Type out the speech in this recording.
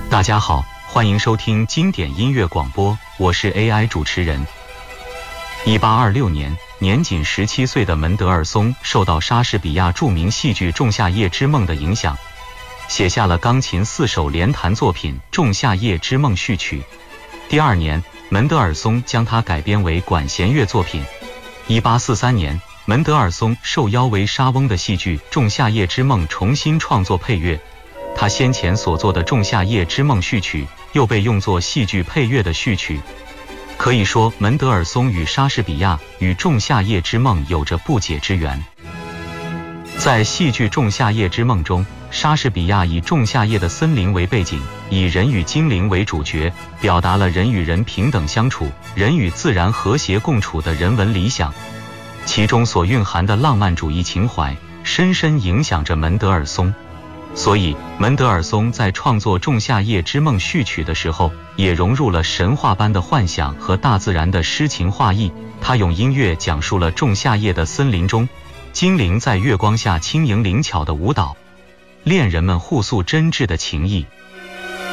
大家好，欢迎收听经典音乐广播，我是 AI 主持人。1826年，年仅17岁的门德尔松受到莎士比亚著名戏剧《仲夏夜之梦》的影响，写下了钢琴4首连弹作品《仲夏夜之梦》序曲。第2年，门德尔松将它改编为管弦乐作品。1843年，门德尔松受邀为莎翁的戏剧《仲夏夜之梦》重新创作配乐。他先前所作的《仲夏夜之梦》序曲又被用作戏剧配乐的序曲。可以说，门德尔松与莎士比亚与《仲夏夜之梦》有着不解之缘。在戏剧《仲夏夜之梦》中，莎士比亚以仲夏夜的森林为背景，以人与精灵为主角，表达了人与人平等相处、人与自然和谐共处的人文理想。其中所蕴含的浪漫主义情怀，深深影响着门德尔松。所以，门德尔松在创作《仲夏夜之梦》序曲的时候，也融入了神话般的幻想和大自然的诗情画意。他用音乐讲述了仲夏夜的森林中，精灵在月光下轻盈灵巧的舞蹈，恋人们互诉真挚的情谊。